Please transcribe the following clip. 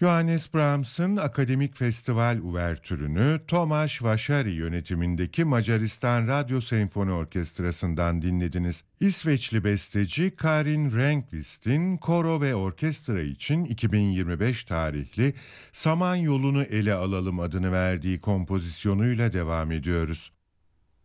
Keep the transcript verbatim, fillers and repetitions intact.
Johannes Brahms'ın akademik festival uvertürünü Tomasz Vasari yönetimindeki Macaristan Radyo Senfoni Orkestrası'ndan dinlediniz. İsveçli besteci Karin Rehnqvist'in koro ve orkestra için iki bin yirmi beş tarihli Samanyolu'nu ele alalım adını verdiği kompozisyonuyla devam ediyoruz.